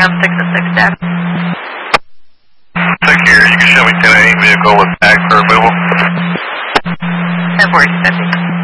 on 6 and 6 deck. Take care. You can show me 10A vehicle with tag for removal. 1040, 50.